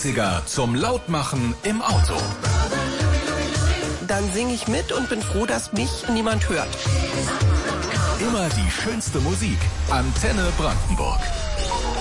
80er zum Lautmachen im Auto. Dann singe ich mit und bin froh, dass mich niemand hört. Immer die schönste Musik. Antenne Brandenburg.